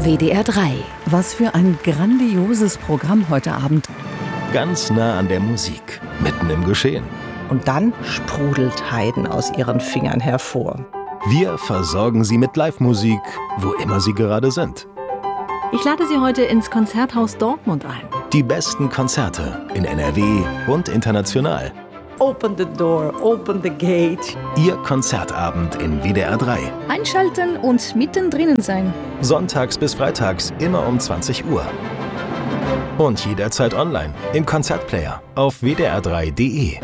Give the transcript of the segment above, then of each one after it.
WDR 3. Was für ein grandioses Programm heute Abend. Ganz nah an der Musik, mitten im Geschehen. Und dann sprudelt Haydn aus ihren Fingern hervor. Wir versorgen Sie mit Live-Musik, wo immer Sie gerade sind. Ich lade Sie heute ins Konzerthaus Dortmund ein. Die besten Konzerte in NRW und international. Open the door, open the gate. Ihr Konzertabend in WDR 3. Einschalten und mittendrin sein. Sonntags bis freitags immer um 20 Uhr. Und jederzeit online im Konzertplayer auf wdr3.de.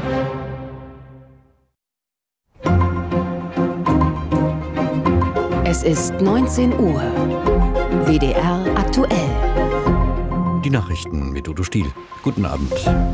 Es ist 19 Uhr. WDR aktuell. Die Nachrichten mit Udo Stiel. Guten Abend.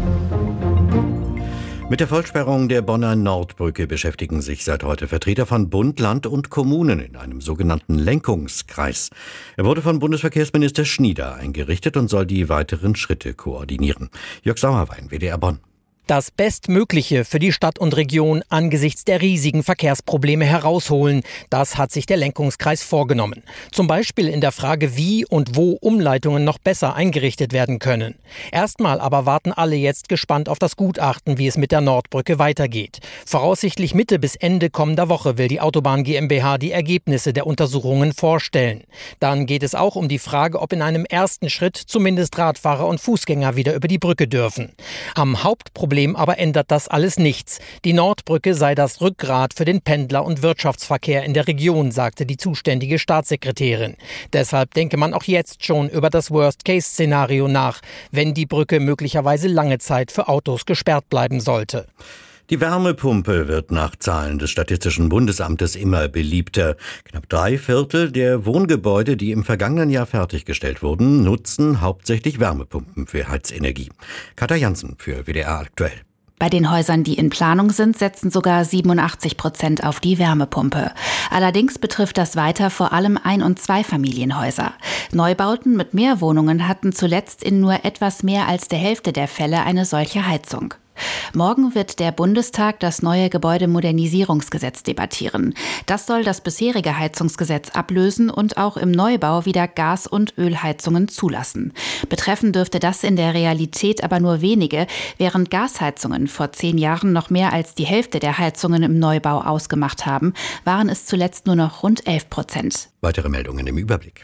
Mit der Vollsperrung der Bonner Nordbrücke beschäftigen sich seit heute Vertreter von Bund, Land und Kommunen in einem sogenannten Lenkungskreis. Er wurde von Bundesverkehrsminister Schnieder eingerichtet und soll die weiteren Schritte koordinieren. Jörg Sauerwein, WDR Bonn. Das Bestmögliche für die Stadt und Region angesichts der riesigen Verkehrsprobleme herausholen. Das hat sich der Lenkungskreis vorgenommen. Zum Beispiel in der Frage, wie und wo Umleitungen noch besser eingerichtet werden können. Erstmal aber warten alle jetzt gespannt auf das Gutachten, wie es mit der Nordbrücke weitergeht. Voraussichtlich Mitte bis Ende kommender Woche will die Autobahn GmbH die Ergebnisse der Untersuchungen vorstellen. Dann geht es auch um die Frage, ob in einem ersten Schritt zumindest Radfahrer und Fußgänger wieder über die Brücke dürfen. Am Hauptproblem aber ändert das alles nichts. Die Nordbrücke sei das Rückgrat für den Pendler- und Wirtschaftsverkehr in der Region, sagte die zuständige Staatssekretärin. Deshalb denke man auch jetzt schon über das Worst-Case-Szenario nach, wenn die Brücke möglicherweise lange Zeit für Autos gesperrt bleiben sollte. Die Wärmepumpe wird nach Zahlen des Statistischen Bundesamtes immer beliebter. Knapp 3/4 der Wohngebäude, die im vergangenen Jahr fertiggestellt wurden, nutzen hauptsächlich Wärmepumpen für Heizenergie. Katja Jansen für WDR aktuell. Bei den Häusern, die in Planung sind, setzen sogar 87% auf die Wärmepumpe. Allerdings betrifft das weiter vor allem Ein- und Zweifamilienhäuser. Neubauten mit mehr Wohnungen hatten zuletzt in nur etwas mehr als der Hälfte der Fälle eine solche Heizung. Morgen wird der Bundestag das neue Gebäudemodernisierungsgesetz debattieren. Das soll das bisherige Heizungsgesetz ablösen und auch im Neubau wieder Gas- und Ölheizungen zulassen. Betreffen dürfte das in der Realität aber nur wenige, während Gasheizungen vor 10 Jahren noch mehr als die Hälfte der Heizungen im Neubau ausgemacht haben, waren es zuletzt nur noch rund 11%. Weitere Meldungen im Überblick.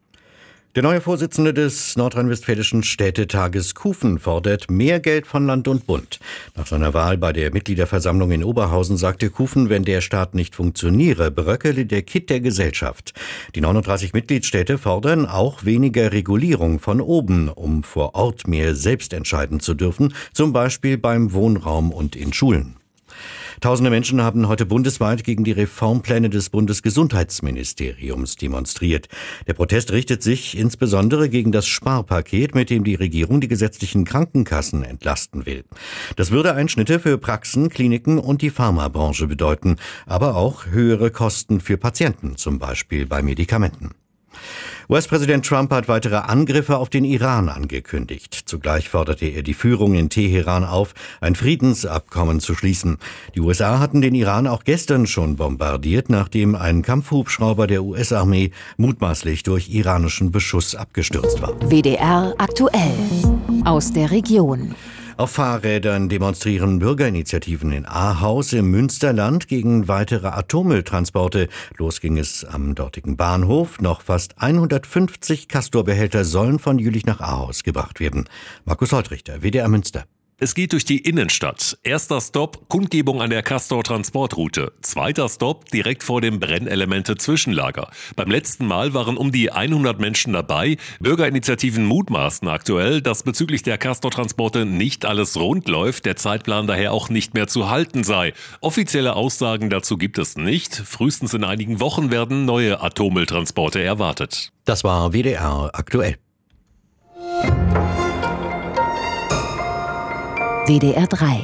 Der neue Vorsitzende des nordrhein-westfälischen Städtetages Kufen fordert mehr Geld von Land und Bund. Nach seiner Wahl bei der Mitgliederversammlung in Oberhausen sagte Kufen, wenn der Staat nicht funktioniere, bröckele der Kitt der Gesellschaft. Die 39 Mitgliedstädte fordern auch weniger Regulierung von oben, um vor Ort mehr selbst entscheiden zu dürfen, zum Beispiel beim Wohnraum und in Schulen. Tausende Menschen haben heute bundesweit gegen die Reformpläne des Bundesgesundheitsministeriums demonstriert. Der Protest richtet sich insbesondere gegen das Sparpaket, mit dem die Regierung die gesetzlichen Krankenkassen entlasten will. Das würde Einschnitte für Praxen, Kliniken und die Pharmabranche bedeuten, aber auch höhere Kosten für Patienten, zum Beispiel bei Medikamenten. US-Präsident Trump hat weitere Angriffe auf den Iran angekündigt. Zugleich forderte er die Führung in Teheran auf, ein Friedensabkommen zu schließen. Die USA hatten den Iran auch gestern schon bombardiert, nachdem ein Kampfhubschrauber der US-Armee mutmaßlich durch iranischen Beschuss abgestürzt war. WDR aktuell. Aus der Region. Auf Fahrrädern demonstrieren Bürgerinitiativen in Ahaus im Münsterland gegen weitere Atommülltransporte. Los ging es am dortigen Bahnhof. Noch fast 150 Castor-Behälter sollen von Jülich nach Ahaus gebracht werden. Markus Holtrichter, WDR Münster. Es geht durch die Innenstadt. Erster Stopp, Kundgebung an der Castor-Transportroute. Zweiter Stopp, direkt vor dem Brennelemente-Zwischenlager. Beim letzten Mal waren um die 100 Menschen dabei. Bürgerinitiativen mutmaßen aktuell, dass bezüglich der Castor-Transporte nicht alles rund läuft, der Zeitplan daher auch nicht mehr zu halten sei. Offizielle Aussagen dazu gibt es nicht. Frühestens in einigen Wochen werden neue Atommülltransporte erwartet. Das war WDR aktuell. WDR 3.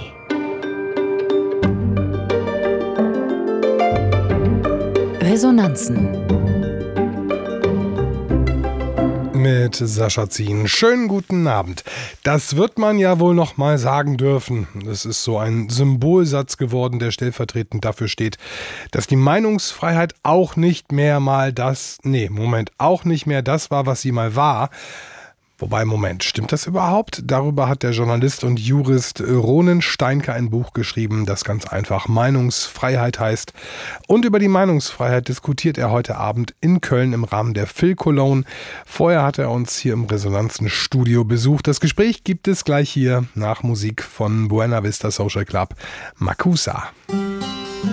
Resonanzen. Mit mit Sascha Zien. Schönen guten Abend. Das wird man ja wohl noch mal sagen dürfen. Das ist so ein Symbolsatz geworden, der stellvertretend dafür steht, dass die Meinungsfreiheit auch nicht mehr das war, was sie mal war. Wobei, stimmt das überhaupt? Darüber hat der Journalist und Jurist Ronen Steinke ein Buch geschrieben, das ganz einfach Meinungsfreiheit heißt. Und über die Meinungsfreiheit diskutiert er heute Abend in Köln im Rahmen der Phil Cologne. Vorher hat er uns hier im Resonanzen-Studio besucht. Das Gespräch gibt es gleich hier nach Musik von Buena Vista Social Club, Makusa.